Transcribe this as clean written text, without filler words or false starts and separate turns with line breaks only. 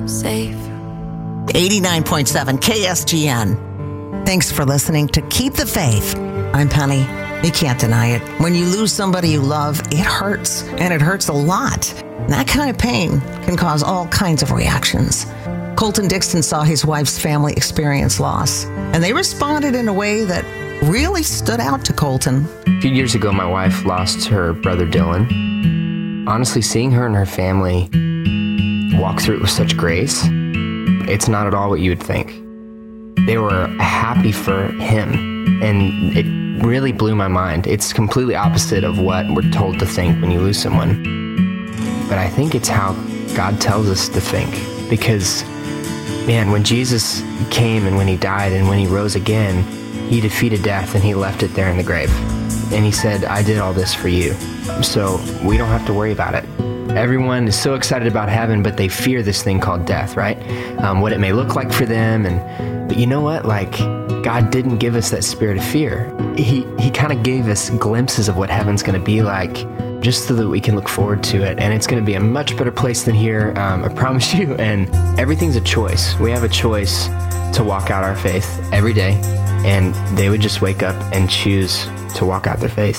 safe.
89.7 KSGN. Thanks for listening to Keep the Faith. I'm Penny. You can't deny it. When you lose somebody you love, it hurts, and it hurts a lot. And that kind of pain can cause all kinds of reactions. Colton Dixon saw his wife's family experience loss, and they responded in a way that really stood out to Colton.
A few years ago, my wife lost her brother Dylan. Honestly, seeing her and her family walk through it with such grace, it's not at all what you would think. They were happy for him, and it really blew my mind. It's completely opposite of what we're told to think when you lose someone. But I think it's how God tells us to think, because, man, when Jesus came and when he died and when he rose again, he defeated death and he left it there in the grave. And he said, I did all this for you, so we don't have to worry about it. Everyone is so excited about heaven, but they fear this thing called death, right? What it may look like for them. But you know what? Like, God didn't give us that spirit of fear. He kind of gave us glimpses of what heaven's going to be like, just so that we can look forward to it. And it's going to be a much better place than here, I promise you. And everything's a choice. We have a choice to walk out our faith every day. And they would just wake up and choose to walk out their faith.